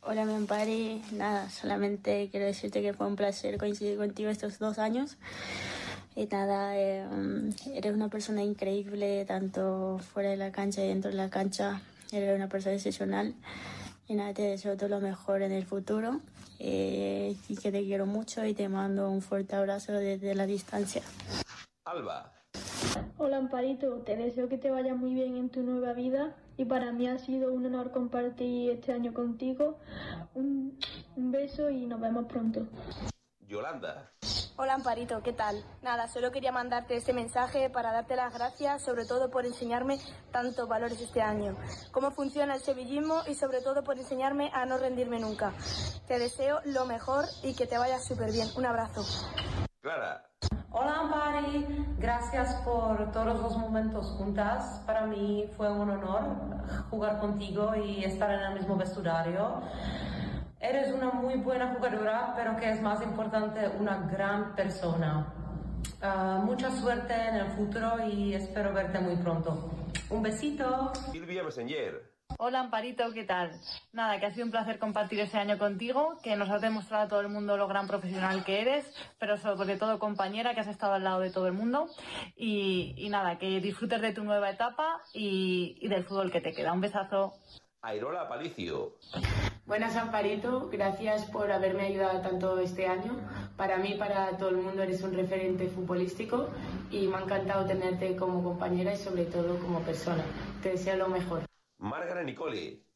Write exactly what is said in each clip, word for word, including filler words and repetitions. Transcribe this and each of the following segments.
Hola, mi Ampari. Nada, solamente quiero decirte que fue un placer coincidir contigo estos dos años. Y nada, eh, eres una persona increíble, tanto fuera de la cancha y dentro de la cancha. Eres una persona excepcional. Y nada, te deseo todo lo mejor en el futuro. Eh, y que te quiero mucho y te mando un fuerte abrazo desde la distancia. Alba. Hola, Amparito, te deseo que te vaya muy bien en tu nueva vida y para mí ha sido un honor compartir este año contigo. Un, un beso y nos vemos pronto. Yolanda. Hola, Amparito, ¿qué tal? Nada, solo quería mandarte este mensaje para darte las gracias, sobre todo por enseñarme tantos valores este año, cómo funciona el sevillismo y sobre todo por enseñarme a no rendirme nunca. Te deseo lo mejor y que te vaya súper bien. Un abrazo. Clara. Hola, Ampari, gracias por todos los momentos juntas. Para mí fue un honor jugar contigo y estar en el mismo vestuario. Eres una muy buena jugadora, pero que es más importante, una gran persona. Uh, mucha suerte en el futuro y espero verte muy pronto. Un besito. Silvia Messenger. Hola, Amparito, ¿qué tal? Nada, que ha sido un placer compartir este año contigo, que nos has demostrado a todo el mundo lo gran profesional que eres, pero sobre todo compañera, que has estado al lado de todo el mundo. Y, y nada, que disfrutes de tu nueva etapa y, y del fútbol que te queda. Un besazo. Airola Aparicio. Buenas, Amparito, gracias por haberme ayudado tanto este año. Para mí, para todo el mundo, eres un referente futbolístico y me ha encantado tenerte como compañera y sobre todo como persona. Te deseo lo mejor. Margaret Nicole.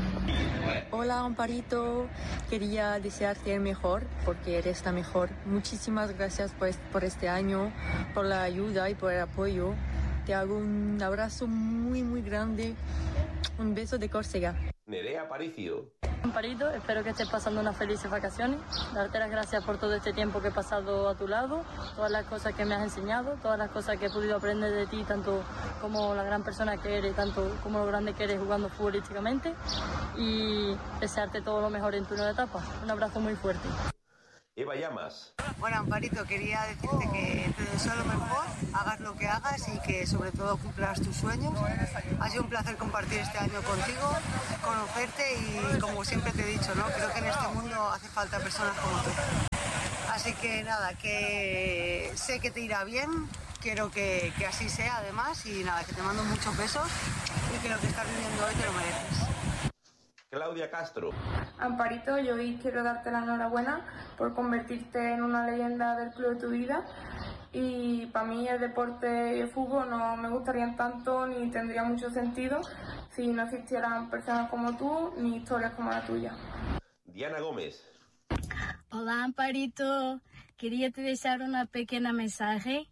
Hola, Amparito, quería desearte el mejor porque eres la mejor. Muchísimas gracias por, por este año, por la ayuda y por el apoyo. Te hago un abrazo muy muy grande, un beso de Córcega. Nerea Aparicio. Amparito, espero que estés pasando unas felices vacaciones. Darte las gracias por todo este tiempo que he pasado a tu lado, todas las cosas que me has enseñado, todas las cosas que he podido aprender de ti, tanto como la gran persona que eres, tanto como lo grande que eres jugando futbolísticamente, y desearte todo lo mejor en tu nueva etapa. Un abrazo muy fuerte. Eva Llamas. Bueno, Amparito, quería decirte que te deseo lo mejor, hagas lo que hagas y que sobre todo cumplas tus sueños. Ha sido un placer compartir este año contigo, conocerte y como siempre te he dicho, ¿no? Creo que en este mundo hace falta personas como tú. Así que nada, que sé que te irá bien, quiero que, que así sea además y nada, que te mando muchos besos y que lo que estás viviendo hoy te lo mereces. Claudia Castro. Amparito, yo hoy quiero darte la enhorabuena por convertirte en una leyenda del club de tu vida y para mí el deporte y el fútbol no me gustarían tanto ni tendría mucho sentido si no existieran personas como tú ni historias como la tuya. Diana Gómez. Hola, Amparito, quería te dejar una pequeña mensaje.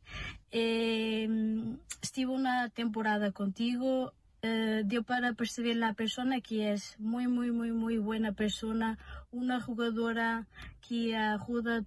Eh, estuve una temporada contigo. Uh, dio para perceber la persona que es muy, muy, muy, muy buena persona, una jugadora que ayuda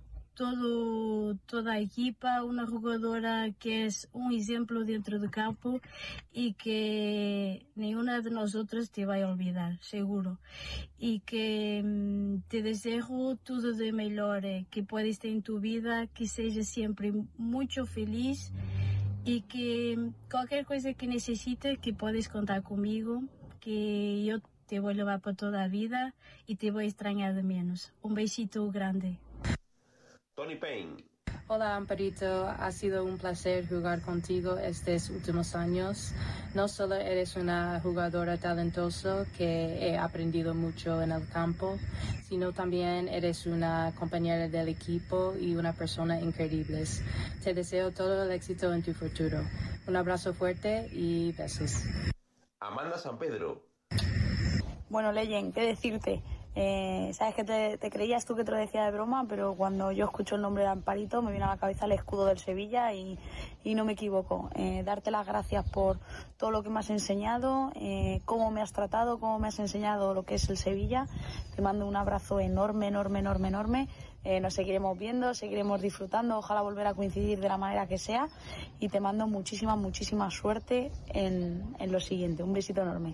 todo, toda a equipa, una jugadora que es un ejemplo dentro del campo y que ninguna de nosotras te va a olvidar, seguro. Y que um, te deseo todo de mejor que puedes ter en tu vida, que seas siempre mucho feliz. Y que cualquier cosa que necesites, que puedes contar conmigo, que yo te voy a llevar por toda la vida y te voy a extrañar de menos. Un besito grande. Tony Payne. Hola, Amparito, ha sido un placer jugar contigo estos últimos años. No solo eres una jugadora talentosa que he aprendido mucho en el campo, sino también eres una compañera del equipo y una persona increíble. Te deseo todo el éxito en tu futuro. Un abrazo fuerte y besos. Amanda San Pedro. Bueno, Leyen, ¿qué decirte? Eh, sabes que te, te creías tú que te lo decía de broma, pero cuando yo escucho el nombre de Amparito me viene a la cabeza el escudo del Sevilla y, y no me equivoco. Eh, darte las gracias por todo lo que me has enseñado, eh, cómo me has tratado, cómo me has enseñado lo que es el Sevilla. Te mando un abrazo enorme, enorme, enorme, enorme. Eh, nos seguiremos viendo, seguiremos disfrutando, ojalá volver a coincidir de la manera que sea y te mando muchísima, muchísima suerte en, en lo siguiente. Un besito enorme.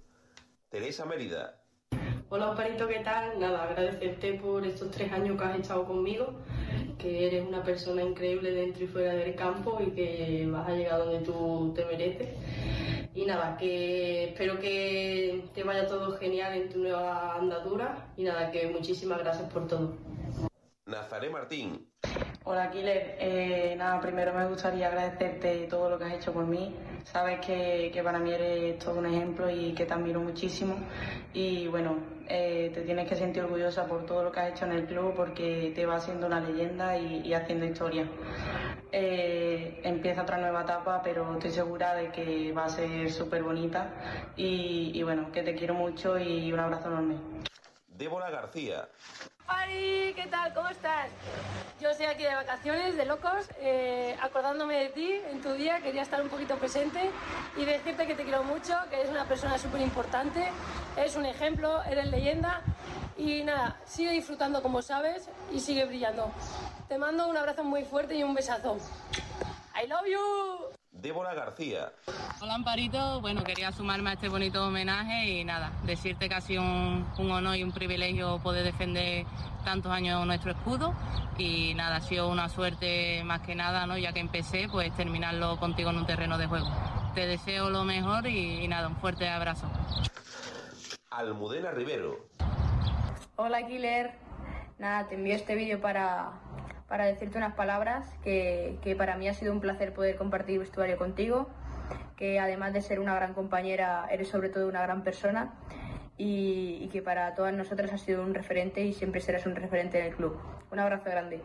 Teresa Mérida. Hola, Amparito, ¿qué tal? Nada, agradecerte por estos tres años que has estado conmigo, que eres una persona increíble dentro y fuera del campo y que vas a llegar donde tú te mereces. Y nada, que espero que te vaya todo genial en tu nueva andadura. Y nada, que muchísimas gracias por todo. Nazaré Martín. Hola, Killer. Eh, nada, primero me gustaría agradecerte todo lo que has hecho por mí. Sabes que, que para mí eres todo un ejemplo y que te admiro muchísimo. Y bueno, eh, te tienes que sentir orgullosa por todo lo que has hecho en el club porque te va haciendo una leyenda y, y haciendo historia. Eh, empieza otra nueva etapa, pero estoy segura de que va a ser súper bonita. Y, y bueno, que te quiero mucho y un abrazo enorme. Débora García. ¡Ari! ¿Qué tal? ¿Cómo estás? Yo estoy aquí de vacaciones, de locos, eh, acordándome de ti en tu día, quería estar un poquito presente y decirte que te quiero mucho, que eres una persona súper importante, eres un ejemplo, eres leyenda y nada, sigue disfrutando como sabes y sigue brillando. Te mando un abrazo muy fuerte y un besazo. I love you! Débora García. Hola, Amparito. Bueno, quería sumarme a este bonito homenaje y nada, decirte que ha sido un, un honor y un privilegio poder defender tantos años nuestro escudo y nada, ha sido una suerte más que nada, ¿no? Ya que empecé, pues terminarlo contigo en un terreno de juego. Te deseo lo mejor y, y nada, un fuerte abrazo. Almudena Rivero. Hola, Killer. Nada, te envío este vídeo para... para decirte unas palabras que, que para mí ha sido un placer poder compartir vestuario contigo, que además de ser una gran compañera, eres sobre todo una gran persona y, y que para todas nosotras has sido un referente y siempre serás un referente en el club. Un abrazo grande.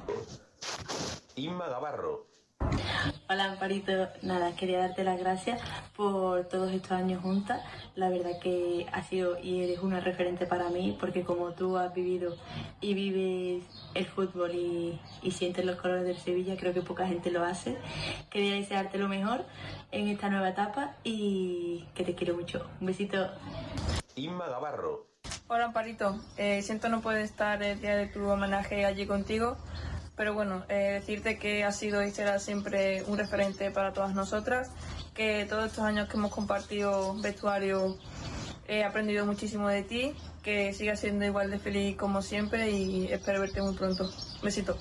Inma Gavarro. Hola, Amparito. Nada, quería darte las gracias por todos estos años juntas. La verdad que has sido y eres una referente para mí, porque como tú has vivido y vives el fútbol y, y sientes los colores del Sevilla, creo que poca gente lo hace. Quería desearte lo mejor en esta nueva etapa y que te quiero mucho. Un besito. Inma Gavarro. Hola, Amparito. Eh, siento no poder estar el día de tu homenaje allí contigo. Pero bueno, eh, decirte que has sido y serás siempre un referente para todas nosotras, que todos estos años que hemos compartido vestuario he aprendido muchísimo de ti, que sigas siendo igual de feliz como siempre y espero verte muy pronto. Besito.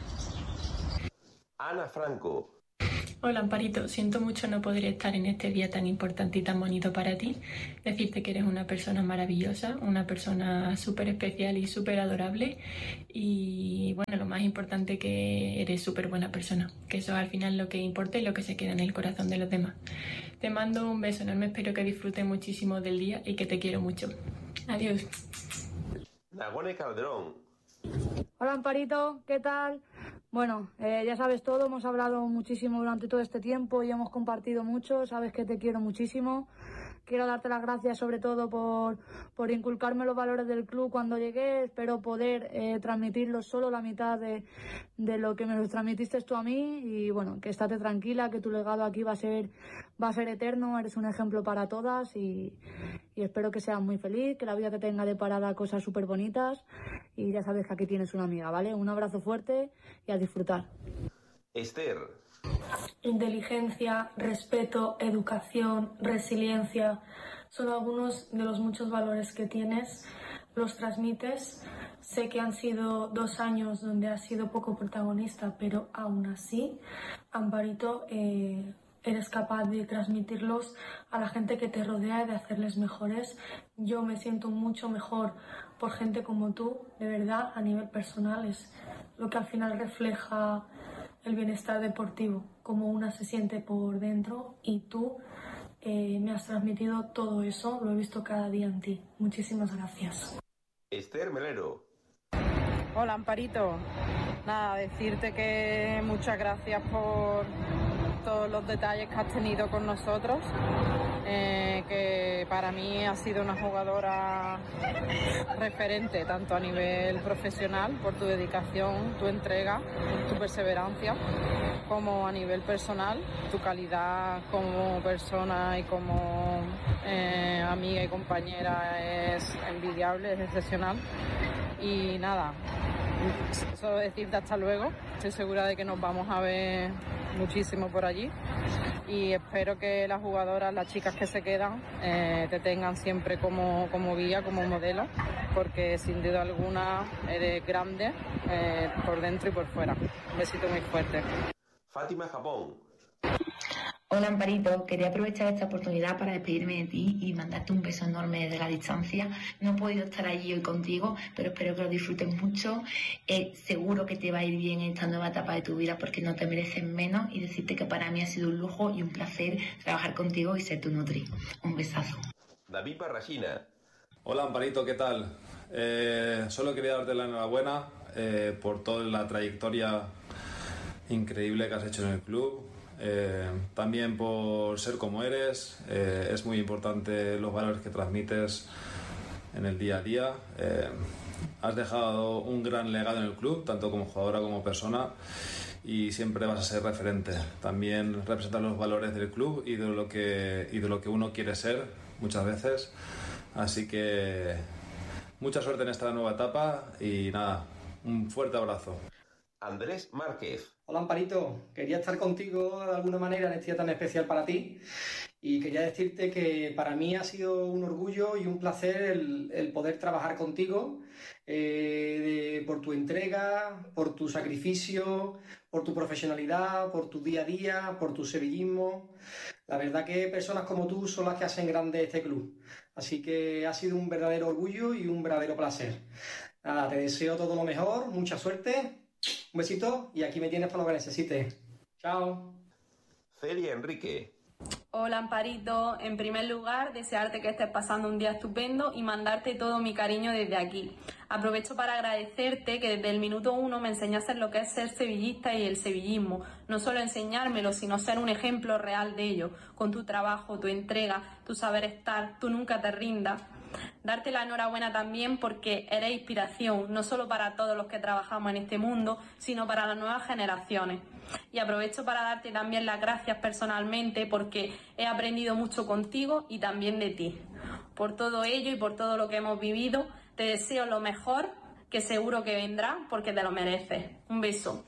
Ana Franco. Hola, Amparito, siento mucho no poder estar en este día tan importante y tan bonito para ti. Decirte que eres una persona maravillosa, una persona súper especial y súper adorable y bueno, lo más importante que eres súper buena persona, que eso al final es lo que importa y lo que se queda en el corazón de los demás. Te mando un beso enorme, espero que disfrutes muchísimo del día y que te quiero mucho. Adiós. Nagone Calderón. Hola, Amparito, ¿qué tal? Bueno, eh, ya sabes todo, hemos hablado muchísimo durante todo este tiempo y hemos compartido mucho, sabes que te quiero muchísimo. Quiero darte las gracias sobre todo por, por inculcarme los valores del club cuando llegué. Espero poder eh, transmitirlos solo la mitad de, de lo que me los transmitiste tú a mí. Y bueno, que estate tranquila, que tu legado aquí va a ser, va a ser eterno. Eres un ejemplo para todas y, y espero que seas muy feliz, que la vida te tenga deparada cosas súper bonitas. Y ya sabes que aquí tienes una amiga, ¿vale? Un abrazo fuerte y a disfrutar. Esther. Inteligencia, respeto, educación, resiliencia, son algunos de los muchos valores que tienes, los transmites. Sé que han sido dos años donde has sido poco protagonista, pero aún así, Amparito, eh, eres capaz de transmitirlos a la gente que te rodea y de hacerles mejores. Yo me siento mucho mejor por gente como tú, de verdad, a nivel personal, es lo que al final refleja el bienestar deportivo, como una se siente por dentro y tú eh, me has transmitido todo eso, lo he visto cada día en ti. Muchísimas gracias. Esther Melero. Hola, Amparito. Nada, decirte que muchas gracias por todos los detalles que has tenido con nosotros, eh, que para mí has sido una jugadora referente tanto a nivel profesional por tu dedicación, tu entrega, tu perseverancia, como a nivel personal, tu calidad como persona y como eh, amiga y compañera es envidiable, es excepcional. Y nada, solo decirte hasta luego. Estoy segura de que nos vamos a ver muchísimo por allí y espero que las jugadoras, las chicas que se quedan, eh, te tengan siempre como, como guía, como modelo, porque sin duda alguna eres grande eh, por dentro y por fuera. Un besito muy fuerte. Fátima Japón. Hola Amparito, quería aprovechar esta oportunidad para despedirme de ti y mandarte un beso enorme desde la distancia. No he podido estar allí hoy contigo, pero espero que lo disfrutes mucho. Eh, seguro que te va a ir bien en esta nueva etapa de tu vida porque no te mereces menos, y decirte que para mí ha sido un lujo y un placer trabajar contigo y ser tu nutri. Un besazo. David Barrachina. Hola Amparito, ¿qué tal? Eh, solo quería darte la enhorabuena eh, por toda la trayectoria increíble que has hecho en el club. Eh, también por ser como eres. Eh, es muy importante los valores que transmites en el día a día. Eh, has dejado un gran legado en el club, tanto como jugadora como persona, y siempre vas a ser referente. También representar los valores del club y de lo que, y de lo que uno quiere ser muchas veces. Así que mucha suerte en esta nueva etapa y nada, un fuerte abrazo. Andrés Márquez. Hola Amparito, quería estar contigo de alguna manera en este día tan especial para ti, y quería decirte que para mí ha sido un orgullo y un placer el, el poder trabajar contigo, eh, de, por tu entrega, por tu sacrificio, por tu profesionalidad, por tu día a día, por tu sevillismo. La verdad que personas como tú son las que hacen grande este club, así que ha sido un verdadero orgullo y un verdadero placer. Nada, te deseo todo lo mejor, mucha suerte. Un besito y aquí me tienes para lo que necesites. Chao. Celia Enrique. Hola Amparito, en primer lugar desearte que estés pasando un día estupendo y mandarte todo mi cariño desde aquí. Aprovecho para agradecerte que desde el minuto uno me enseñases lo que es ser sevillista y el sevillismo. No solo enseñármelo, sino ser un ejemplo real de ello, con tu trabajo, tu entrega, tu saber estar, tú nunca te rindas. Darte la enhorabuena también porque eres inspiración, no solo para todos los que trabajamos en este mundo, sino para las nuevas generaciones. Y aprovecho para darte también las gracias personalmente porque he aprendido mucho contigo y también de ti. Por todo ello y por todo lo que hemos vivido, te deseo lo mejor, que seguro que vendrá porque te lo mereces. Un beso.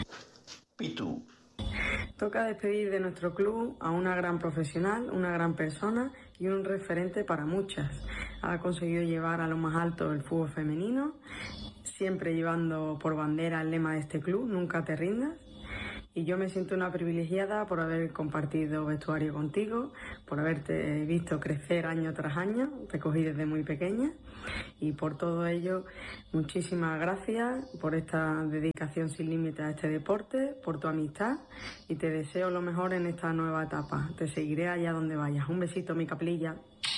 Pitu. Toca despedir de nuestro club a una gran profesional, una gran persona y un referente para muchas. Ha conseguido llevar a lo más alto el fútbol femenino, siempre llevando por bandera el lema de este club, nunca te rindas. Y yo me siento una privilegiada por haber compartido vestuario contigo, por haberte visto crecer año tras año, te cogí desde muy pequeña, y por todo ello, muchísimas gracias por esta dedicación sin límite a este deporte, por tu amistad, y te deseo lo mejor en esta nueva etapa. Te seguiré allá donde vayas. Un besito, mi caplilla.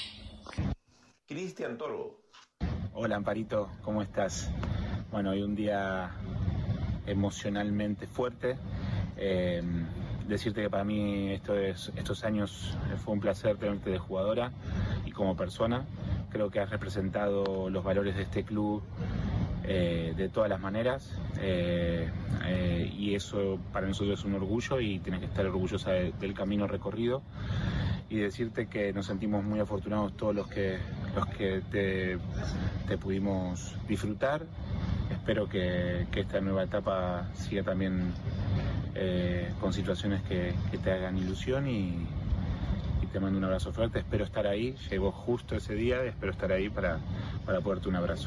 Cristian Toro. Hola Amparito, ¿cómo estás? Bueno, hoy un día emocionalmente fuerte. Eh, decirte que para mí esto es, estos años fue un placer tenerte de jugadora y como persona. Creo que has representado los valores de este club eh, de todas las maneras, eh, eh, y eso para nosotros es un orgullo y tienes que estar orgullosa de, del camino recorrido, y decirte que nos sentimos muy afortunados todos los que, los que te, te pudimos disfrutar. Espero que, que esta nueva etapa siga también eh, con situaciones que, que te hagan ilusión, y, y te mando un abrazo fuerte. Espero estar ahí, llegó justo ese día, espero estar ahí para, para poderte un abrazo.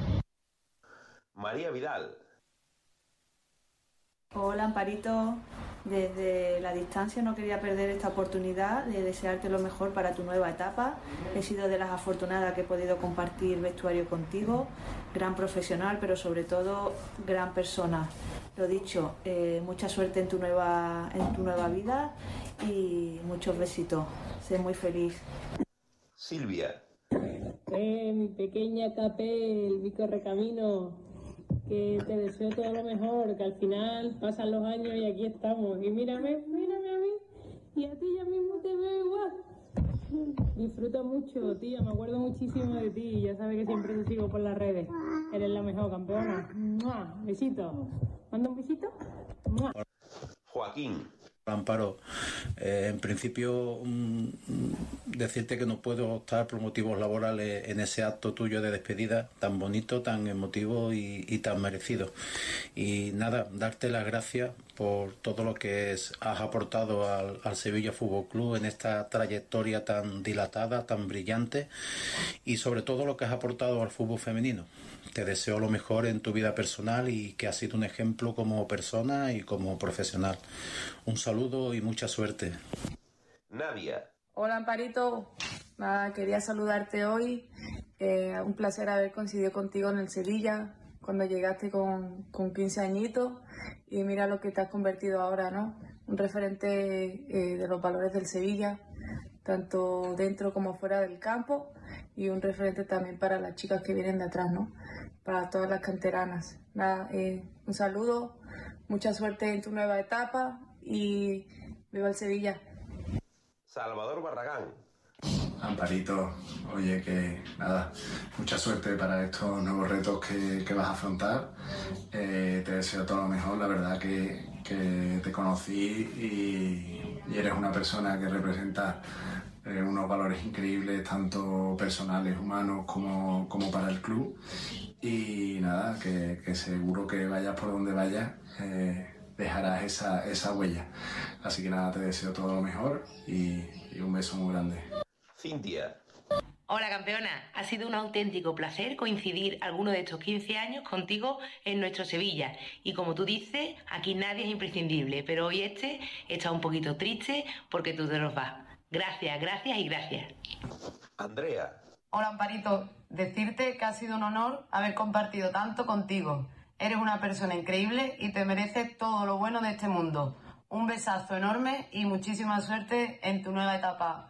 María Vidal. Hola Amparito, desde la distancia no quería perder esta oportunidad de desearte lo mejor para tu nueva etapa. He sido de las afortunadas que he podido compartir vestuario contigo, gran profesional pero sobre todo gran persona. Lo dicho, eh, mucha suerte en tu nueva, en tu nueva vida y muchos besitos. Sé muy feliz. Silvia. Eh, mi pequeña Capel, mi correcamino, que te deseo todo lo mejor, que al final pasan los años y aquí estamos. Y mírame, mírame a mí, y a ti ya mismo te veo igual. Disfruta mucho, tía, me acuerdo muchísimo de ti, ya sabes que siempre te sigo por las redes. Eres la mejor campeona. ¡Mua! Besito. ¿Manda un besito? ¡Mua! Joaquín. Amparo, eh, en principio mm, decirte que no puedo estar por motivos laborales en ese acto tuyo de despedida tan bonito, tan emotivo y, y tan merecido. Y nada, darte las gracias por todo lo que es, has aportado al, al Sevilla Fútbol Club en esta trayectoria tan dilatada, tan brillante, y sobre todo lo que has aportado al fútbol femenino. Te deseo lo mejor en tu vida personal y que has sido un ejemplo como persona y como profesional. Un saludo y mucha suerte. Nadia. Hola Amparito, nada, quería saludarte hoy. Eh, un placer haber coincidido contigo en el Sevilla cuando llegaste con, con quince añitos y mira lo que te has convertido ahora, ¿no? Un referente eh, de los valores del Sevilla, tanto dentro como fuera del campo, y un referente también para las chicas que vienen de atrás, ¿no? Para todas las canteranas. Nada, eh, un saludo, mucha suerte en tu nueva etapa y viva el Sevilla. Salvador Barragán. Amparito, oye, que nada, mucha suerte para estos nuevos retos que, que vas a afrontar. Eh, te deseo todo lo mejor, la verdad que, que te conocí y, y eres una persona que representa eh, unos valores increíbles, tanto personales, humanos, como, como para el club. Y nada, que, que seguro que vayas por donde vayas, eh, dejarás esa, esa huella. Así que nada, te deseo todo lo mejor y, y un beso muy grande. Cintia. Hola campeona, ha sido un auténtico placer coincidir alguno de estos quince años contigo en nuestro Sevilla y como tú dices, aquí nadie es imprescindible, pero hoy este está un poquito triste porque tú te nos vas. Gracias, gracias y gracias. Andrea. Hola Amparito, decirte que ha sido un honor haber compartido tanto contigo. Eres una persona increíble y te mereces todo lo bueno de este mundo. Un besazo enorme y muchísima suerte en tu nueva etapa.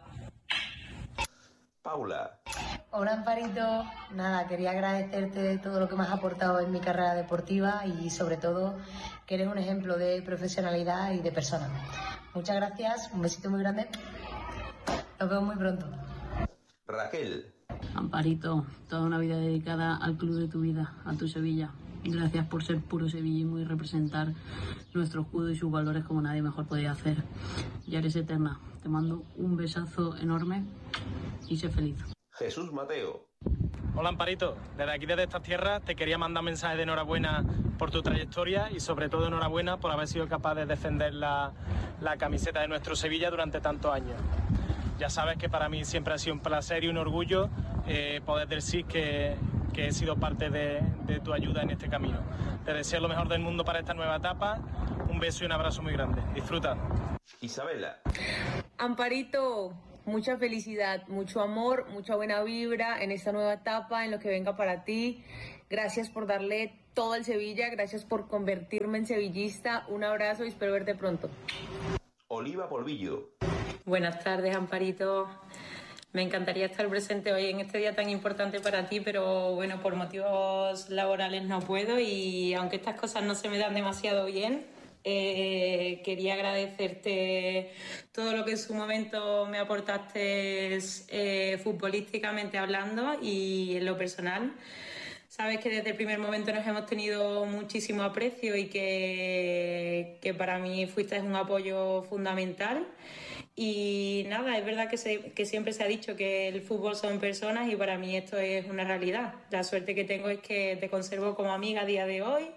Paula. Hola Amparito, nada, quería agradecerte todo lo que me has aportado en mi carrera deportiva y sobre todo que eres un ejemplo de profesionalidad y de persona. Muchas gracias, un besito muy grande, nos vemos muy pronto. Raquel. Amparito, toda una vida dedicada al club de tu vida, a tu Sevilla. Gracias por ser puro sevillismo y representar nuestro escudo y sus valores como nadie mejor podía hacer. Ya eres eterna. Te mando un besazo enorme y sé feliz. Jesús Mateo. Hola Amparito, desde aquí, desde estas tierras, te quería mandar un mensaje de enhorabuena por tu trayectoria y sobre todo enhorabuena por haber sido capaz de defender la, la camiseta de nuestro Sevilla durante tantos años. Ya sabes que para mí siempre ha sido un placer y un orgullo eh, poder decir que, que he sido parte de, de tu ayuda en este camino. Te deseo lo mejor del mundo para esta nueva etapa. Un beso y un abrazo muy grande. Disfruta. Isabela. Amparito, mucha felicidad, mucho amor, mucha buena vibra en esta nueva etapa, en lo que venga para ti. Gracias por darle todo al Sevilla, gracias por convertirme en sevillista. Un abrazo y espero verte pronto. Oliva Polvillo. Buenas tardes, Amparito. Me encantaría estar presente hoy en este día tan importante para ti, pero bueno, por motivos laborales no puedo y aunque estas cosas no se me dan demasiado bien, eh, quería agradecerte todo lo que en su momento me aportaste eh, futbolísticamente hablando y en lo personal. Sabes que desde el primer momento nos hemos tenido muchísimo aprecio y que, que para mí fuiste un apoyo fundamental. Y nada, es verdad que, se, que siempre se ha dicho que el fútbol son personas y para mí esto es una realidad. La suerte que tengo es que te conservo como amiga a día de hoy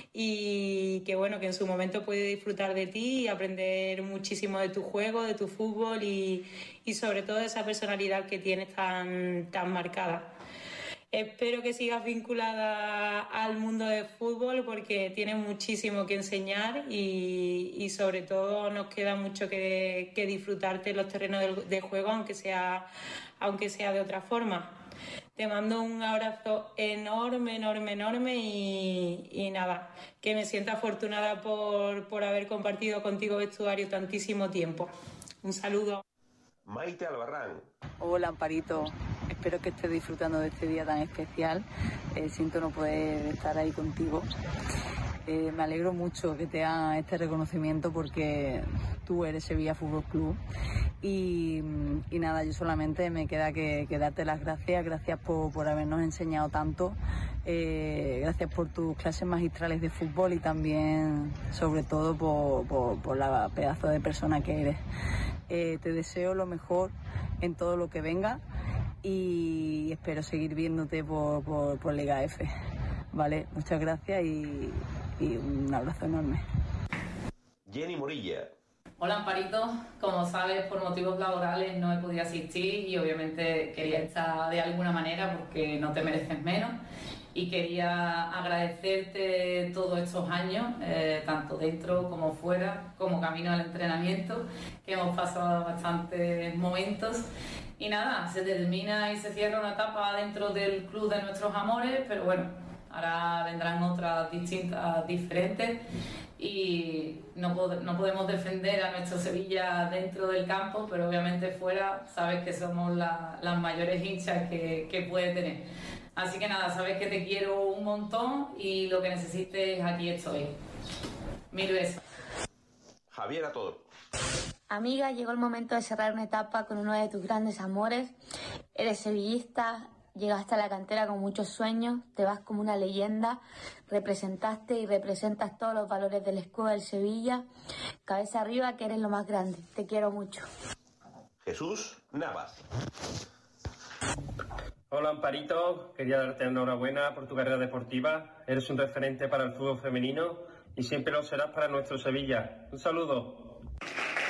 y que bueno, que en su momento pude disfrutar de ti y aprender muchísimo de tu juego, de tu fútbol y, y sobre todo de esa personalidad que tienes tan, tan marcada. Espero que sigas vinculada al mundo del fútbol porque tienes muchísimo que enseñar y, y sobre todo nos queda mucho que, que disfrutarte en los terrenos de, de juego, aunque sea, aunque sea de otra forma. Te mando un abrazo enorme, enorme, enorme y, y nada, que me siento afortunada por, por haber compartido contigo vestuario tantísimo tiempo. Un saludo. Maite Albarrán. Hola Amparito, espero que estés disfrutando de este día tan especial. Eh, siento no poder estar ahí contigo. Eh, me alegro mucho que te hagan este reconocimiento porque tú eres Sevilla Fútbol Club y, y nada, yo solamente me queda que, que darte las gracias, gracias por, por habernos enseñado tanto, eh, gracias por tus clases magistrales de fútbol y también sobre todo por, por, por la pedazo de persona que eres. Eh, te deseo lo mejor en todo lo que venga y espero seguir viéndote por, por, por Liga F. Vale, muchas gracias y, y un abrazo enorme. Jenny Morilla. Hola Amparito, como sabes por motivos laborales no he podido asistir y obviamente quería estar de alguna manera porque no te mereces menos y quería agradecerte todos estos años, eh, tanto dentro como fuera, como camino al entrenamiento, que hemos pasado bastantes momentos. Y nada, se termina y se cierra una etapa dentro del club de nuestros amores, pero bueno, ahora vendrán otras distintas, diferentes. Y no, pod no podemos defender a nuestro Sevilla dentro del campo, pero obviamente fuera sabes que somos la, las mayores hinchas que, que puede tener. Así que nada, sabes que te quiero un montón y lo que necesites aquí estoy. Mil besos. Javier a todo. Amiga, llegó el momento de cerrar una etapa con uno de tus grandes amores. Eres sevillista. Llegaste a la cantera con muchos sueños, te vas como una leyenda, representaste y representas todos los valores del escudo del Sevilla. Cabeza arriba, que eres lo más grande. Te quiero mucho. Jesús Navas. Hola Amparito, quería darte enhorabuena por tu carrera deportiva. Eres un referente para el fútbol femenino y siempre lo serás para nuestro Sevilla. Un saludo.